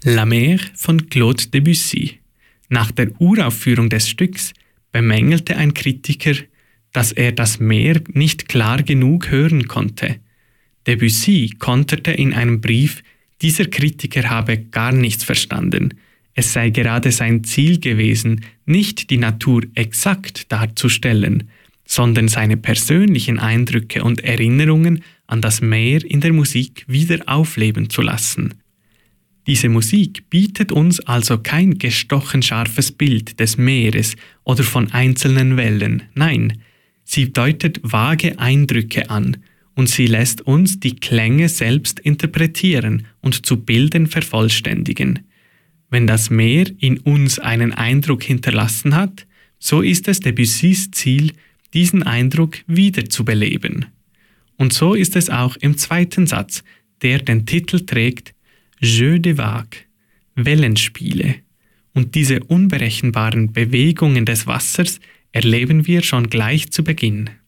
La Mer von Claude Debussy. Nach der Uraufführung des Stücks bemängelte ein Kritiker, dass er das Meer nicht klar genug hören konnte. Debussy konterte in einem Brief, dieser Kritiker habe gar nichts verstanden. Es sei gerade sein Ziel gewesen, nicht die Natur exakt darzustellen, sondern seine persönlichen Eindrücke und Erinnerungen an das Meer in der Musik wieder aufleben zu lassen. Diese Musik bietet uns also kein gestochen scharfes Bild des Meeres oder von einzelnen Wellen, nein, sie deutet vage Eindrücke an und sie lässt uns die Klänge selbst interpretieren und zu Bildern vervollständigen. Wenn das Meer in uns einen Eindruck hinterlassen hat, so ist es Debussys Ziel, diesen Eindruck wiederzubeleben. Und so ist es auch im zweiten Satz, der den Titel trägt Jeux de Vagues, Wellenspiele. Und diese unberechenbaren Bewegungen des Wassers erleben wir schon gleich zu Beginn.